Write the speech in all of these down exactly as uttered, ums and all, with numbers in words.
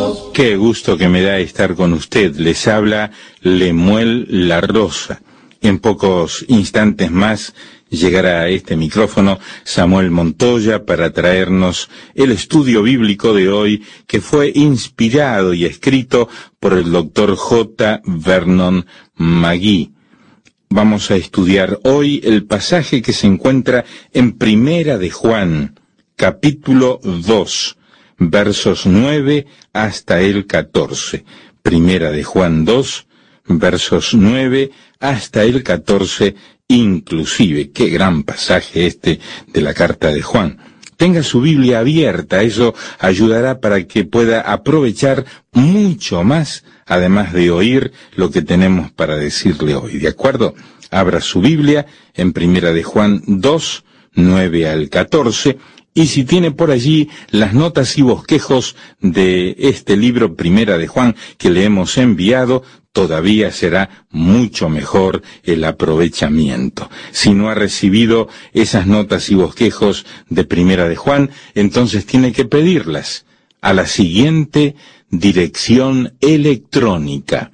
Dios. Qué gusto que me da estar con usted. Les habla Lemuel La Rosa. En pocos instantes más llegará a este micrófono Samuel Montoya para traernos el estudio bíblico de hoy, que fue inspirado y escrito por el doctor J. Vernon McGee. Vamos a estudiar hoy el pasaje que se encuentra en Primera de Juan, capítulo dos, versos nueve hasta el catorce. Primera de Juan dos, versos nueve hasta el catorce inclusive. Qué gran pasaje este de la carta de Juan. Tenga su Biblia abierta, eso ayudará para que pueda aprovechar mucho más, además de oír lo que tenemos para decirle hoy, ¿de acuerdo? Abra su Biblia en Primera de Juan dos, nueve al catorce, y si tiene por allí las notas y bosquejos de este libro Primera de Juan que le hemos enviado, todavía será mucho mejor el aprovechamiento. Si no ha recibido esas notas y bosquejos de Primera de Juan, entonces tiene que pedirlas a la siguiente dirección electrónica: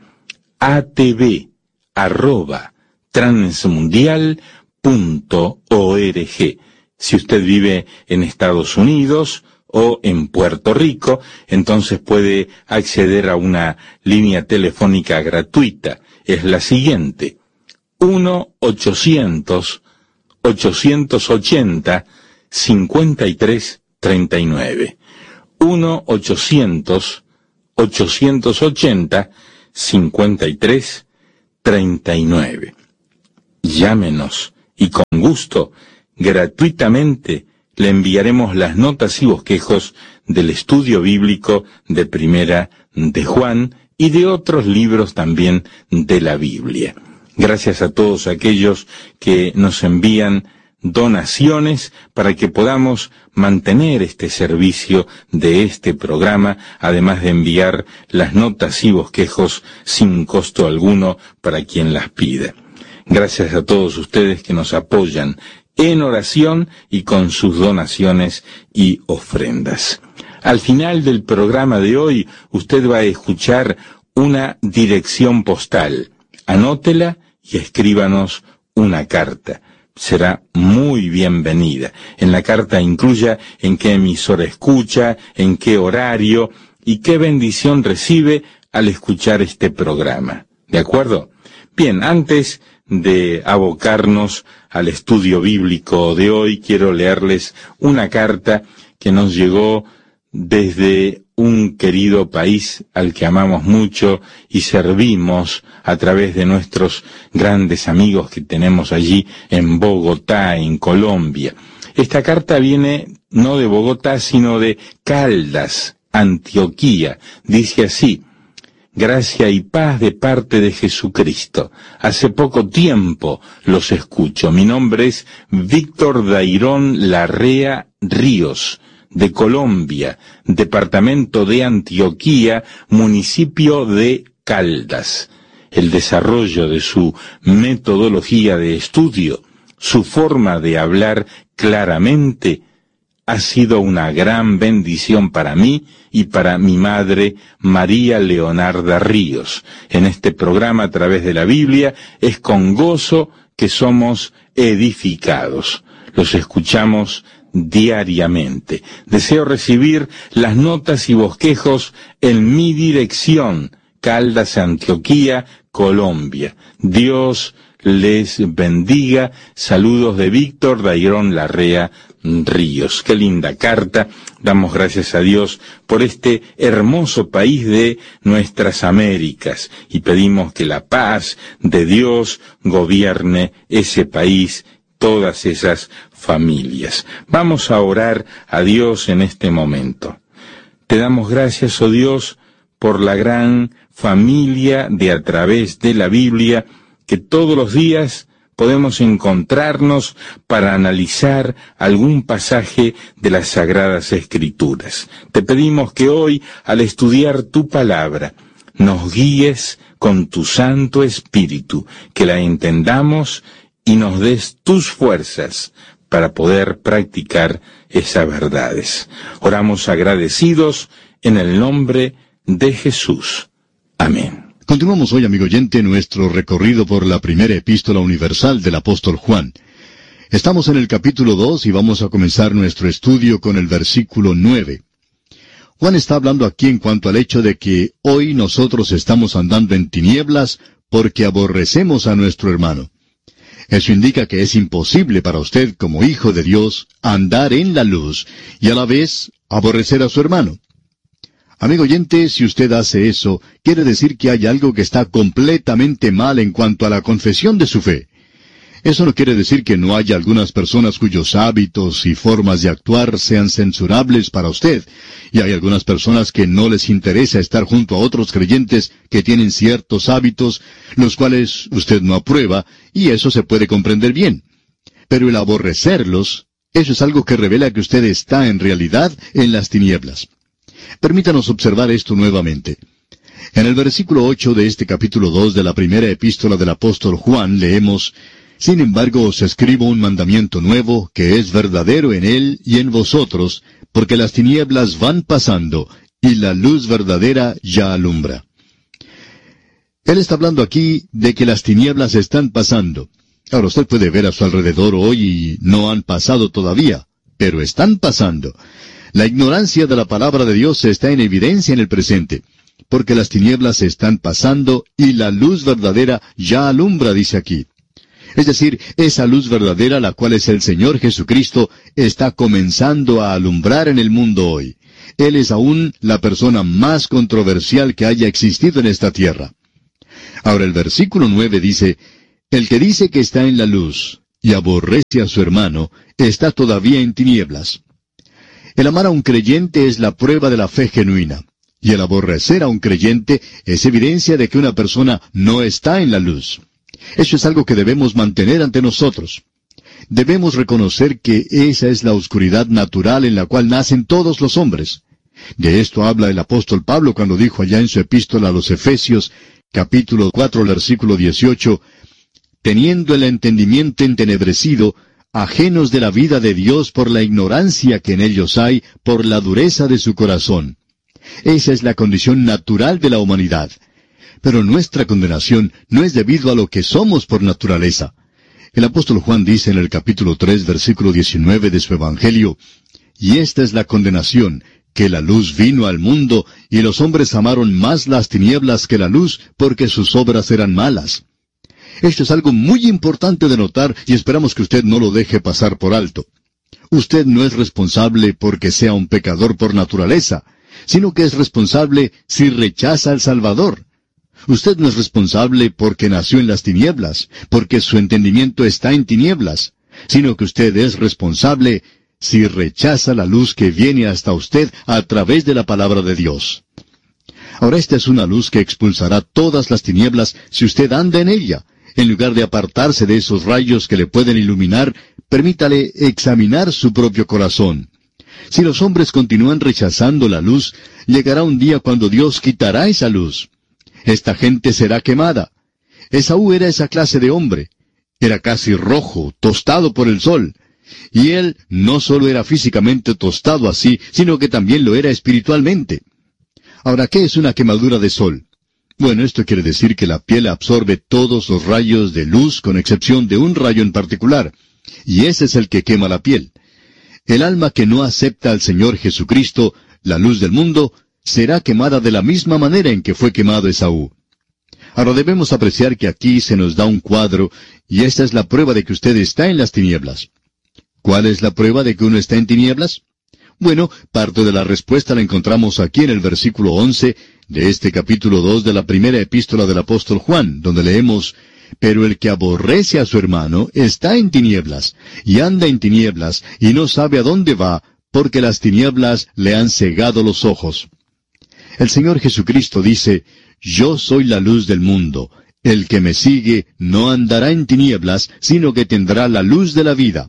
atv arroba transmundial punto org. Si usted vive en Estados Unidos o en Puerto Rico, entonces puede acceder a una línea telefónica gratuita. Es la siguiente: uno ochocientos, ochocientos ochenta, cincuenta y tres treinta y nueve. uno ochocientos, ochocientos ochenta, cincuenta y tres treinta y nueve. Llámenos y con gusto, gratuitamente, le enviaremos las notas y bosquejos del estudio bíblico de Primera de Juan y de otros libros también de la Biblia. Gracias a todos aquellos que nos envían donaciones para que podamos mantener este servicio de este programa, además de enviar las notas y bosquejos sin costo alguno para quien las pida. Gracias a todos ustedes que nos apoyan en oración y con sus donaciones y ofrendas. Al final del programa de hoy, usted va a escuchar una dirección postal. Anótela y escríbanos una carta. Será muy bienvenida. En la carta incluya en qué emisora escucha, en qué horario y qué bendición recibe al escuchar este programa. ¿De acuerdo? Bien, antes de abocarnos al estudio bíblico de hoy, quiero leerles una carta que nos llegó desde un querido país al que amamos mucho y servimos a través de nuestros grandes amigos que tenemos allí en Bogotá, en Colombia. Esta carta viene no de Bogotá, sino de Caldas, Antioquía. Dice así: gracia y paz de parte de Jesucristo. Hace poco tiempo los escucho. Mi nombre es Víctor Dairón Larrea Ríos, de Colombia, departamento de Antioquía, municipio de Caldas. El desarrollo de su metodología de estudio, su forma de hablar claramente, ha sido una gran bendición para mí y para mi madre, María Leonarda Ríos. En este programa, a través de la Biblia, es con gozo que somos edificados. Los escuchamos diariamente. Deseo recibir las notas y bosquejos en mi dirección: Caldas, Antioquía, Colombia. Dios les bendiga. Saludos de Víctor Dairón Larrea Ríos. Qué linda carta. Damos gracias a Dios por este hermoso país de nuestras Américas y pedimos que la paz de Dios gobierne ese país, todas esas familias. Vamos a orar a Dios en este momento. Te damos gracias, oh Dios, por la gran familia de A Través de la Biblia, que todos los días podemos encontrarnos para analizar algún pasaje de las Sagradas Escrituras. Te pedimos que hoy, al estudiar tu palabra, nos guíes con tu Santo Espíritu, que la entendamos y nos des tus fuerzas para poder practicar esas verdades. Oramos agradecidos en el nombre de Jesús. Amén. Continuamos hoy, amigo oyente, nuestro recorrido por la primera epístola universal del apóstol Juan. Estamos en el capítulo dos y vamos a comenzar nuestro estudio con el versículo nueve. Juan está hablando aquí en cuanto al hecho de que hoy nosotros estamos andando en tinieblas porque aborrecemos a nuestro hermano. Eso indica que es imposible para usted, como hijo de Dios, andar en la luz y a la vez aborrecer a su hermano. Amigo oyente, si usted hace eso, quiere decir que hay algo que está completamente mal en cuanto a la confesión de su fe. Eso no quiere decir que no haya algunas personas cuyos hábitos y formas de actuar sean censurables para usted, y hay algunas personas que no les interesa estar junto a otros creyentes que tienen ciertos hábitos, los cuales usted no aprueba, y eso se puede comprender bien. Pero el aborrecerlos, eso es algo que revela que usted está en realidad en las tinieblas. Permítanos observar esto nuevamente. En el versículo ocho de este capítulo dos de la primera epístola del apóstol Juan leemos: «Sin embargo os escribo un mandamiento nuevo, que es verdadero en él y en vosotros, porque las tinieblas van pasando, y la luz verdadera ya alumbra». Él está hablando aquí de que las tinieblas están pasando. Ahora usted puede ver a su alrededor hoy y no han pasado todavía, pero están pasando. La ignorancia de la palabra de Dios está en evidencia en el presente, porque las tinieblas están pasando y la luz verdadera ya alumbra, dice aquí. Es decir, esa luz verdadera, la cual es el Señor Jesucristo, está comenzando a alumbrar en el mundo hoy. Él es aún la persona más controversial que haya existido en esta tierra. Ahora el versículo nueve dice: «El que dice que está en la luz y aborrece a su hermano, está todavía en tinieblas». El amar a un creyente es la prueba de la fe genuina, y el aborrecer a un creyente es evidencia de que una persona no está en la luz. Eso es algo que debemos mantener ante nosotros. Debemos reconocer que esa es la oscuridad natural en la cual nacen todos los hombres. De esto habla el apóstol Pablo cuando dijo allá en su epístola a los Efesios, capítulo cuatro, versículo dieciocho, «Teniendo el entendimiento entenebrecido, ajenos de la vida de Dios por la ignorancia que en ellos hay, por la dureza de su corazón». Esa es la condición natural de la humanidad. Pero nuestra condenación no es debido a lo que somos por naturaleza. El apóstol Juan dice en el capítulo tres, versículo diecinueve de su Evangelio: «Y esta es la condenación, que la luz vino al mundo, y los hombres amaron más las tinieblas que la luz, porque sus obras eran malas». Esto es algo muy importante de notar, y esperamos que usted no lo deje pasar por alto. Usted no es responsable porque sea un pecador por naturaleza, sino que es responsable si rechaza al Salvador. Usted no es responsable porque nació en las tinieblas, porque su entendimiento está en tinieblas, sino que usted es responsable si rechaza la luz que viene hasta usted a través de la palabra de Dios. Ahora esta es una luz que expulsará todas las tinieblas si usted anda en ella. En lugar de apartarse de esos rayos que le pueden iluminar, permítale examinar su propio corazón. Si los hombres continúan rechazando la luz, llegará un día cuando Dios quitará esa luz. Esta gente será quemada. Esaú era esa clase de hombre. Era casi rojo, tostado por el sol. Y él no solo era físicamente tostado así, sino que también lo era espiritualmente. Ahora, ¿qué es una quemadura de sol? Bueno, esto quiere decir que la piel absorbe todos los rayos de luz con excepción de un rayo en particular, y ese es el que quema la piel. El alma que no acepta al Señor Jesucristo, la luz del mundo, será quemada de la misma manera en que fue quemado Esaú. Ahora debemos apreciar que aquí se nos da un cuadro, y esta es la prueba de que usted está en las tinieblas. ¿Cuál es la prueba de que uno está en tinieblas? Bueno, parte de la respuesta la encontramos aquí en el versículo once de este capítulo dos de la primera epístola del apóstol Juan, donde leemos: «Pero el que aborrece a su hermano está en tinieblas, y anda en tinieblas, y no sabe a dónde va, porque las tinieblas le han cegado los ojos». El Señor Jesucristo dice: «Yo soy la luz del mundo. El que me sigue no andará en tinieblas, sino que tendrá la luz de la vida».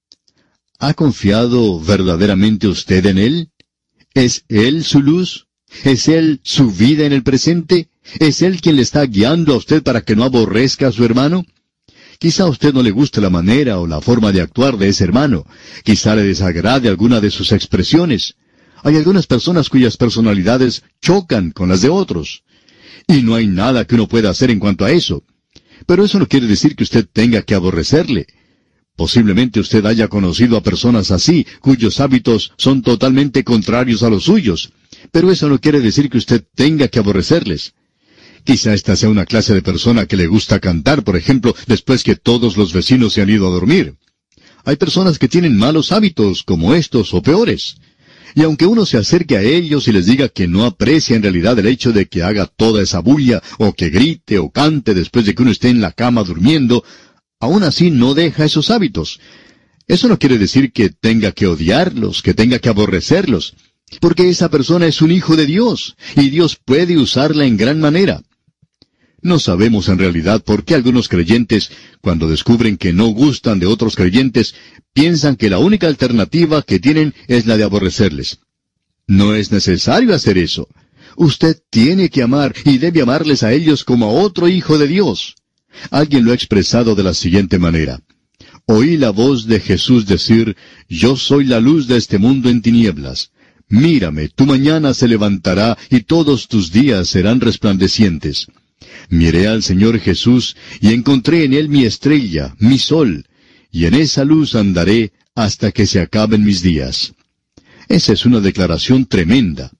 ¿Ha confiado verdaderamente usted en Él? ¿Es Él su luz? ¿Es Él su vida en el presente? ¿Es Él quien le está guiando a usted para que no aborrezca a su hermano? Quizá a usted no le guste la manera o la forma de actuar de ese hermano. Quizá le desagrade alguna de sus expresiones. Hay algunas personas cuyas personalidades chocan con las de otros. Y no hay nada que uno pueda hacer en cuanto a eso. Pero eso no quiere decir que usted tenga que aborrecerle. Posiblemente usted haya conocido a personas así, cuyos hábitos son totalmente contrarios a los suyos. Pero eso no quiere decir que usted tenga que aborrecerles. Quizá esta sea una clase de persona que le gusta cantar, por ejemplo, después que todos los vecinos se han ido a dormir. Hay personas que tienen malos hábitos, como estos, o peores. Y aunque uno se acerque a ellos y les diga que no aprecia en realidad el hecho de que haga toda esa bulla, o que grite o cante después de que uno esté en la cama durmiendo, aún así no deja esos hábitos. Eso no quiere decir que tenga que odiarlos, que tenga que aborrecerlos, porque esa persona es un hijo de Dios, y Dios puede usarla en gran manera. No sabemos en realidad por qué algunos creyentes, cuando descubren que no gustan de otros creyentes, piensan que la única alternativa que tienen es la de aborrecerles. No es necesario hacer eso. Usted tiene que amar y debe amarles a ellos como a otro hijo de Dios. Alguien lo ha expresado de la siguiente manera: oí la voz de Jesús decir, yo soy la luz de este mundo en tinieblas. Mírame, tu mañana se levantará y todos tus días serán resplandecientes. Miré al Señor Jesús y encontré en Él mi estrella, mi sol, y en esa luz andaré hasta que se acaben mis días. Esa es una declaración tremenda.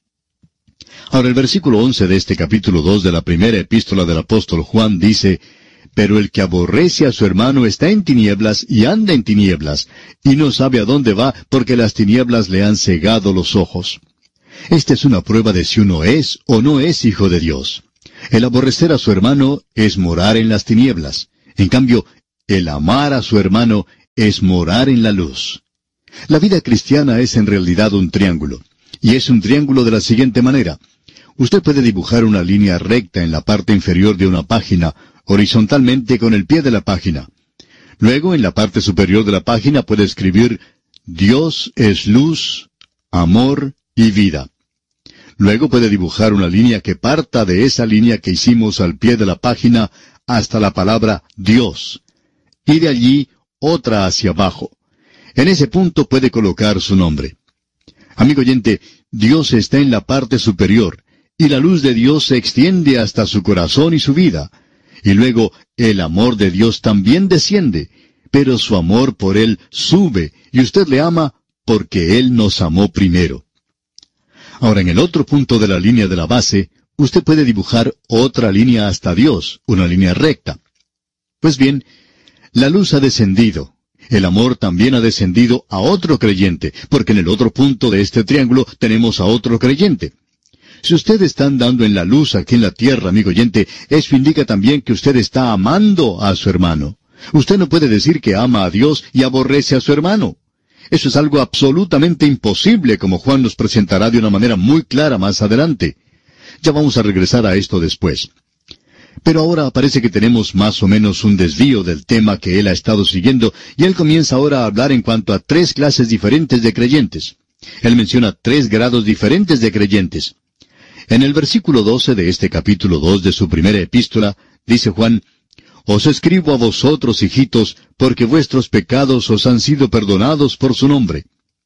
Ahora el versículo once de este capítulo dos de la primera epístola del apóstol Juan dice, pero el que aborrece a su hermano está en tinieblas y anda en tinieblas, y no sabe a dónde va porque las tinieblas le han cegado los ojos. Esta es una prueba de si uno es o no es hijo de Dios. El aborrecer a su hermano es morar en las tinieblas. En cambio, el amar a su hermano es morar en la luz. La vida cristiana es en realidad un triángulo. Y es un triángulo de la siguiente manera. Usted puede dibujar una línea recta en la parte inferior de una página, horizontalmente con el pie de la página. Luego, en la parte superior de la página puede escribir, Dios es luz, amor y vida. Luego puede dibujar una línea que parta de esa línea que hicimos al pie de la página hasta la palabra Dios. Y de allí otra hacia abajo. En ese punto puede colocar su nombre. Amigo oyente, Dios está en la parte superior, y la luz de Dios se extiende hasta su corazón y su vida. Y luego el amor de Dios también desciende, pero su amor por Él sube, y usted le ama porque Él nos amó primero. Ahora, en el otro punto de la línea de la base, usted puede dibujar otra línea hasta Dios, una línea recta. Pues bien, la luz ha descendido. El amor también ha descendido a otro creyente, porque en el otro punto de este triángulo tenemos a otro creyente. Si usted está andando en la luz aquí en la tierra, amigo oyente, eso indica también que usted está amando a su hermano. Usted no puede decir que ama a Dios y aborrece a su hermano. Eso es algo absolutamente imposible, como Juan nos presentará de una manera muy clara más adelante. Ya vamos a regresar a esto después. Pero ahora parece que tenemos más o menos un desvío del tema que él ha estado siguiendo, y él comienza ahora a hablar en cuanto a tres clases diferentes de creyentes. Él menciona tres grados diferentes de creyentes. En el versículo doce de este capítulo dos de su primera epístola, dice Juan, Os escribo a vosotros, hijitos, porque vuestros pecados os han sido perdonados por su nombre.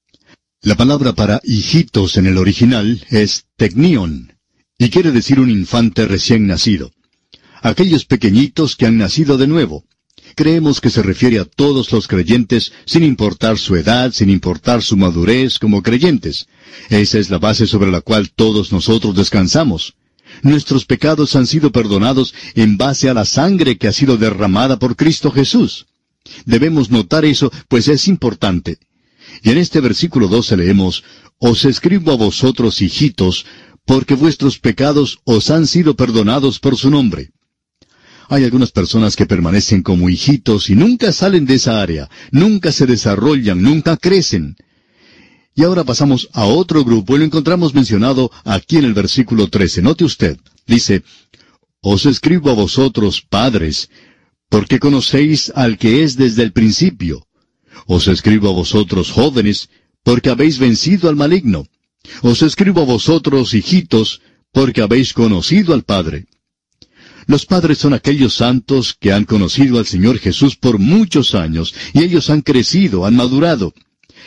La palabra para hijitos en el original es teknion, y quiere decir un infante recién nacido. Aquellos pequeñitos que han nacido de nuevo. Creemos que se refiere a todos los creyentes, sin importar su edad, sin importar su madurez como creyentes. Esa es la base sobre la cual todos nosotros descansamos. Nuestros pecados han sido perdonados en base a la sangre que ha sido derramada por Cristo Jesús. Debemos notar eso, pues es importante. Y en este versículo doce leemos, Os escribo a vosotros, hijitos, porque vuestros pecados os han sido perdonados por su nombre. Hay algunas personas que permanecen como hijitos y nunca salen de esa área, nunca se desarrollan, nunca crecen. Y ahora pasamos a otro grupo y lo encontramos mencionado aquí en el versículo trece. Note usted, dice, Os escribo a vosotros, padres, porque conocéis al que es desde el principio. Os escribo a vosotros, jóvenes, porque habéis vencido al maligno. Os escribo a vosotros, hijitos, porque habéis conocido al Padre. Los padres son aquellos santos que han conocido al Señor Jesús por muchos años, y ellos han crecido, han madurado.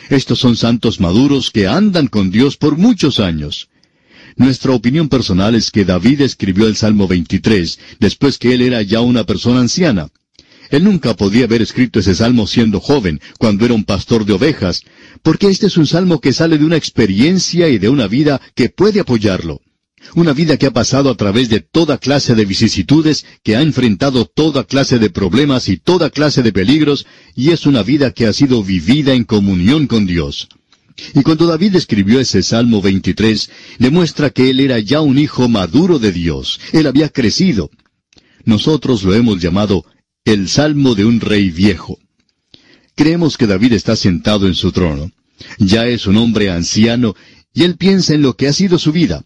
Estos son santos maduros que andan con Dios por muchos años. Nuestra opinión personal es que David escribió el Salmo veintitrés después que él era ya una persona anciana. Él nunca podía haber escrito ese salmo siendo joven, cuando era un pastor de ovejas, porque este es un salmo que sale de una experiencia y de una vida que puede apoyarlo. Una vida que ha pasado a través de toda clase de vicisitudes, que ha enfrentado toda clase de problemas y toda clase de peligros, y es una vida que ha sido vivida en comunión con Dios. Y cuando David escribió ese Salmo veintitrés, demuestra que él era ya un hijo maduro de Dios. Él había crecido. Nosotros lo hemos llamado el Salmo de un rey viejo. Creemos que David está sentado en su trono. Ya es un hombre anciano, y él piensa en lo que ha sido su vida.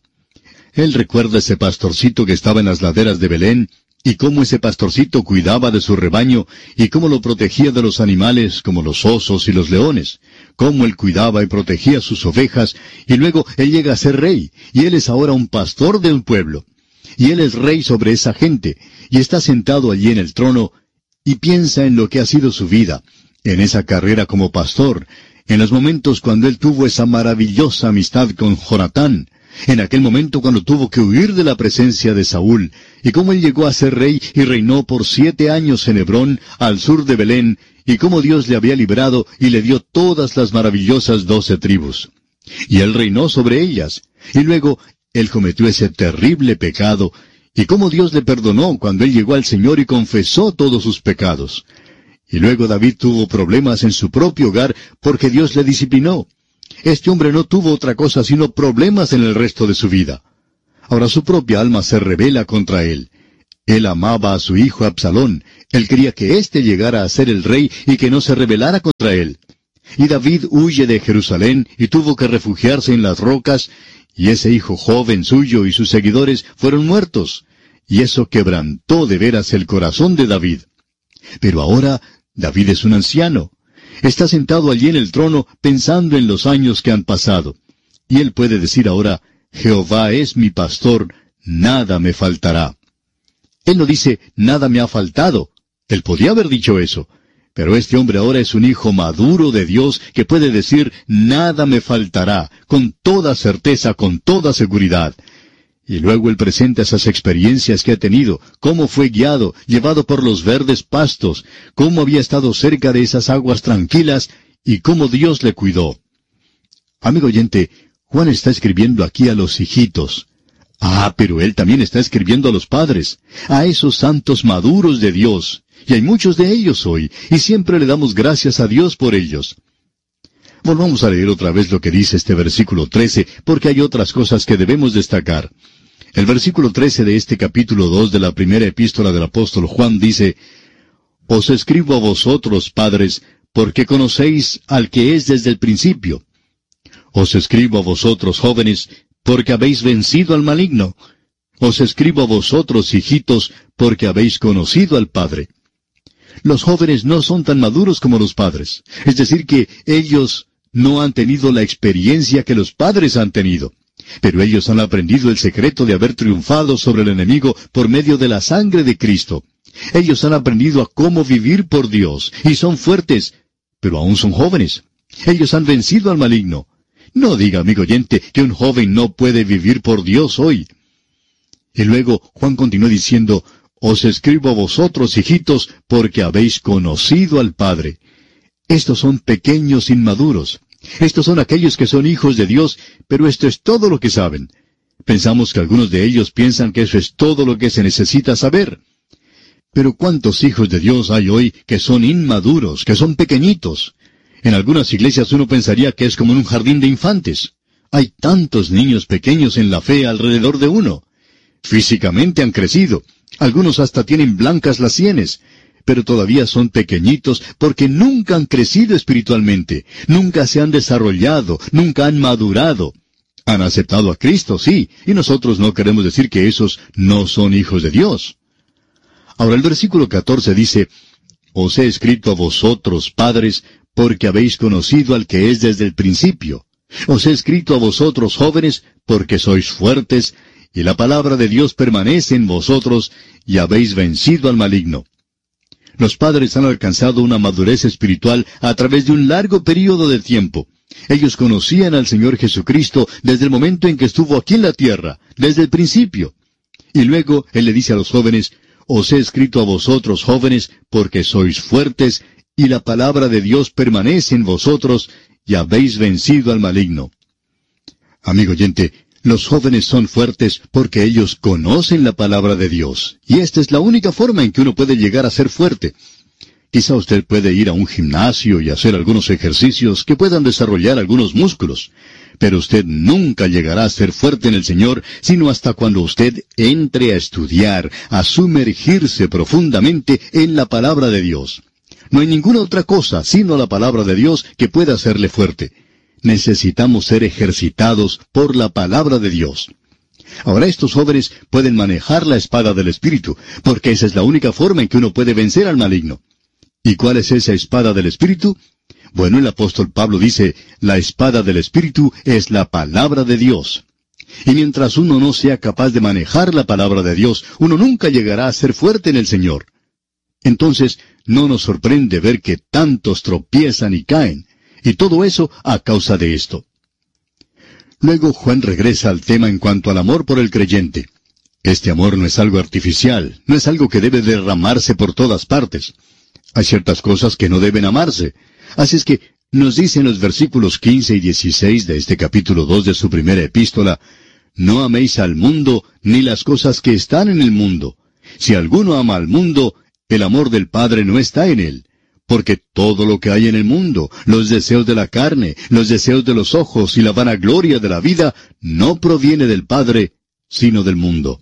Él recuerda ese pastorcito que estaba en las laderas de Belén, y cómo ese pastorcito cuidaba de su rebaño, y cómo lo protegía de los animales como los osos y los leones, cómo él cuidaba y protegía sus ovejas, y luego él llega a ser rey, y él es ahora un pastor de un pueblo. Y él es rey sobre esa gente, y está sentado allí en el trono, y piensa en lo que ha sido su vida, en esa carrera como pastor, en los momentos cuando él tuvo esa maravillosa amistad con Jonatán, en aquel momento cuando tuvo que huir de la presencia de Saúl, y cómo él llegó a ser rey y reinó por siete años en Hebrón, al sur de Belén, y cómo Dios le había librado y le dio todas las maravillosas doce tribus. Y él reinó sobre ellas, y luego él cometió ese terrible pecado, y cómo Dios le perdonó cuando él llegó al Señor y confesó todos sus pecados. Y luego David tuvo problemas en su propio hogar porque Dios le disciplinó. Este hombre no tuvo otra cosa sino problemas en el resto de su vida. Ahora su propia alma se rebela contra él. Él amaba a su hijo Absalón. Él quería que éste llegara a ser el rey y que no se rebelara contra él. Y David huye de Jerusalén y tuvo que refugiarse en las rocas, y ese hijo joven suyo y sus seguidores fueron muertos. Y eso quebrantó de veras el corazón de David. Pero ahora David es un anciano. Está sentado allí en el trono pensando en los años que han pasado. Y él puede decir ahora, Jehová es mi pastor, nada me faltará. Él no dice, nada me ha faltado. Él podía haber dicho eso. Pero este hombre ahora es un hijo maduro de Dios que puede decir, nada me faltará, con toda certeza, con toda seguridad. Y luego él presenta esas experiencias que ha tenido, cómo fue guiado, llevado por los verdes pastos, cómo había estado cerca de esas aguas tranquilas, y cómo Dios le cuidó. Amigo oyente, Juan está escribiendo aquí a los hijitos. Ah, pero él también está escribiendo a los padres, a esos santos maduros de Dios, y hay muchos de ellos hoy, y siempre le damos gracias a Dios por ellos. Volvamos a leer otra vez lo que dice este versículo trece, porque hay otras cosas que debemos destacar. El versículo trece de este capítulo dos de la primera epístola del apóstol Juan dice, Os escribo a vosotros, padres, porque conocéis al que es desde el principio. Os escribo a vosotros, jóvenes, porque habéis vencido al maligno. Os escribo a vosotros, hijitos, porque habéis conocido al Padre. Los jóvenes no son tan maduros como los padres. Es decir, que ellos no han tenido la experiencia que los padres han tenido. Pero ellos han aprendido el secreto de haber triunfado sobre el enemigo por medio de la sangre de Cristo. Ellos han aprendido a cómo vivir por Dios, y son fuertes, pero aún son jóvenes. Ellos han vencido al maligno. No diga, amigo oyente, que un joven no puede vivir por Dios hoy. Y luego Juan continuó diciendo, Os escribo a vosotros, hijitos, porque habéis conocido al Padre. Estos son pequeños inmaduros. Estos son aquellos que son hijos de Dios, pero esto es todo lo que saben. Pensamos que algunos de ellos piensan que eso es todo lo que se necesita saber. Pero ¿cuántos hijos de Dios hay hoy que son inmaduros, que son pequeñitos? En algunas iglesias uno pensaría que es como en un jardín de infantes. Hay tantos niños pequeños en la fe alrededor de uno. Físicamente han crecido. Algunos hasta tienen blancas las sienes. Pero todavía son pequeñitos porque nunca han crecido espiritualmente. Nunca se han desarrollado, nunca han madurado. Han aceptado a Cristo, sí, y nosotros no queremos decir que esos no son hijos de Dios. Ahora el versículo catorce dice, Os he escrito a vosotros, padres, porque habéis conocido al que es desde el principio. Os he escrito a vosotros, jóvenes, porque sois fuertes, y la palabra de Dios permanece en vosotros, y habéis vencido al maligno. Los padres han alcanzado una madurez espiritual a través de un largo período de tiempo. Ellos conocían al Señor Jesucristo desde el momento en que estuvo aquí en la tierra, desde el principio. Y luego Él le dice a los jóvenes, os he escrito a vosotros, jóvenes, porque sois fuertes, y la palabra de Dios permanece en vosotros, y habéis vencido al maligno. Amigo oyente, los jóvenes son fuertes porque ellos conocen la palabra de Dios, y esta es la única forma en que uno puede llegar a ser fuerte. Quizá usted puede ir a un gimnasio y hacer algunos ejercicios que puedan desarrollar algunos músculos, pero usted nunca llegará a ser fuerte en el Señor, sino hasta cuando usted entre a estudiar, a sumergirse profundamente en la palabra de Dios. No hay ninguna otra cosa, sino la palabra de Dios, que pueda hacerle fuerte. Necesitamos ser ejercitados por la palabra de Dios. Ahora estos jóvenes pueden manejar la espada del Espíritu, porque esa es la única forma en que uno puede vencer al maligno. ¿Y cuál es esa espada del Espíritu? Bueno, el apóstol Pablo dice, la espada del Espíritu es la palabra de Dios. Y mientras uno no sea capaz de manejar la palabra de Dios, uno nunca llegará a ser fuerte en el Señor. Entonces, no nos sorprende ver que tantos tropiezan y caen, y todo eso a causa de esto. Luego Juan regresa al tema en cuanto al amor por el creyente. Este amor no es algo artificial, no es algo que debe derramarse por todas partes. Hay ciertas cosas que no deben amarse. Así es que nos dice en los versículos quince y dieciséis de este capítulo dos de su primera epístola, no améis al mundo ni las cosas que están en el mundo. Si alguno ama al mundo, el amor del Padre no está en él. Porque todo lo que hay en el mundo, los deseos de la carne, los deseos de los ojos y la vanagloria de la vida, no proviene del Padre, sino del mundo.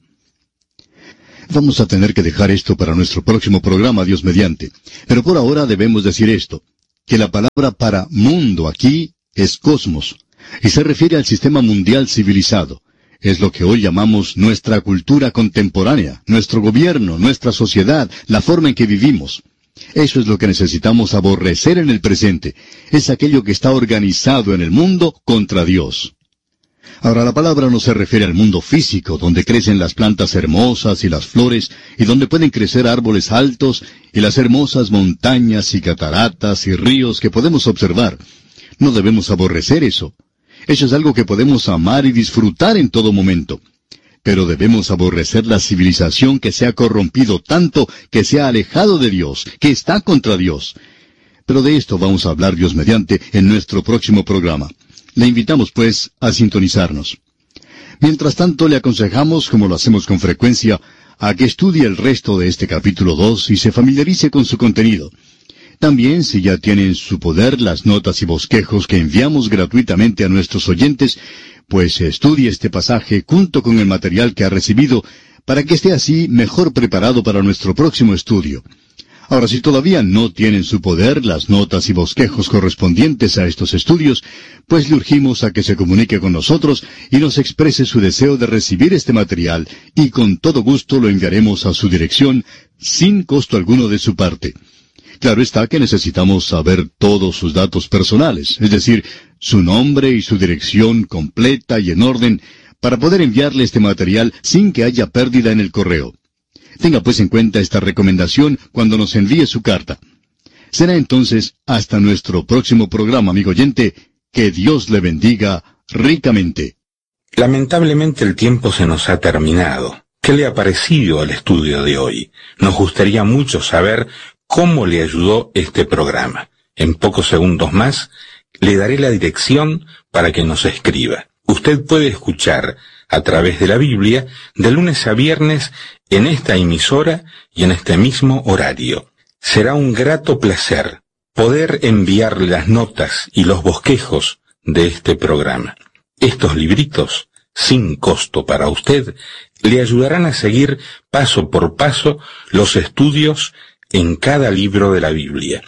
Vamos a tener que dejar esto para nuestro próximo programa, Dios mediante. Pero por ahora debemos decir esto, que la palabra para mundo aquí es cosmos, y se refiere al sistema mundial civilizado. Es lo que hoy llamamos nuestra cultura contemporánea, nuestro gobierno, nuestra sociedad, la forma en que vivimos. Eso es lo que necesitamos aborrecer en el presente. Es aquello que está organizado en el mundo contra Dios. Ahora, la palabra no se refiere al mundo físico, donde crecen las plantas hermosas y las flores, y donde pueden crecer árboles altos, y las hermosas montañas y cataratas y ríos que podemos observar. No debemos aborrecer eso. Eso es algo que podemos amar y disfrutar en todo momento. Pero debemos aborrecer la civilización que se ha corrompido tanto, que se ha alejado de Dios, que está contra Dios. Pero de esto vamos a hablar, Dios mediante, en nuestro próximo programa. Le invitamos, pues, a sintonizarnos. Mientras tanto, le aconsejamos, como lo hacemos con frecuencia, a que estudie el resto de este capítulo dos y se familiarice con su contenido. También, si ya tiene en su poder las notas y bosquejos que enviamos gratuitamente a nuestros oyentes, pues estudie este pasaje junto con el material que ha recibido, para que esté así mejor preparado para nuestro próximo estudio. Ahora, si todavía no tiene en su poder las notas y bosquejos correspondientes a estos estudios, pues le urgimos a que se comunique con nosotros y nos exprese su deseo de recibir este material, y con todo gusto lo enviaremos a su dirección, sin costo alguno de su parte. Claro está que necesitamos saber todos sus datos personales, es decir, su nombre y su dirección completa y en orden, para poder enviarle este material sin que haya pérdida en el correo. Tenga pues en cuenta esta recomendación cuando nos envíe su carta. Será entonces hasta nuestro próximo programa, amigo oyente. Que Dios le bendiga ricamente. Lamentablemente el tiempo se nos ha terminado. ¿Qué le ha parecido el estudio de hoy? Nos gustaría mucho saber cómo le ayudó este programa. En pocos segundos más le daré la dirección para que nos escriba. Usted puede escuchar a través de la Biblia de lunes a viernes en esta emisora y en este mismo horario. Será un grato placer poder enviarle las notas y los bosquejos de este programa. Estos libritos, sin costo para usted, le ayudarán a seguir paso por paso los estudios en cada libro de la Biblia.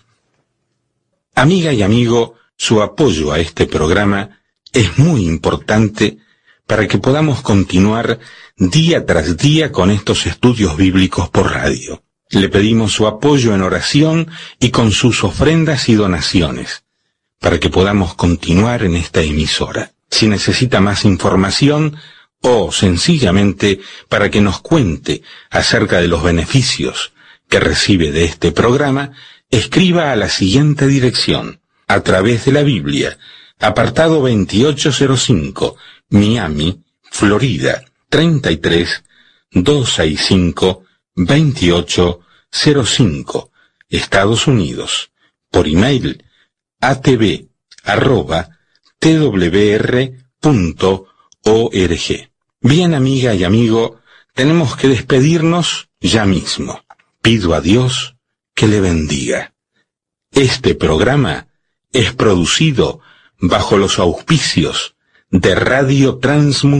Amiga y amigo, su apoyo a este programa es muy importante para que podamos continuar día tras día con estos estudios bíblicos por radio. Le pedimos su apoyo en oración y con sus ofrendas y donaciones, para que podamos continuar en esta emisora. Si necesita más información, o sencillamente para que nos cuente acerca de los beneficios que recibe de este programa, escriba a la siguiente dirección: a través de la Biblia, apartado veintiocho cero cinco, Miami, Florida, treinta y tres, doscientos sesenta y cinco, veintiocho cero cinco, Estados Unidos. Por email, atv arroba twr punto org. Bien, amiga y amigo, tenemos que despedirnos ya mismo. Pido a Dios que le bendiga. Este programa es producido bajo los auspicios de Radio Transmundial.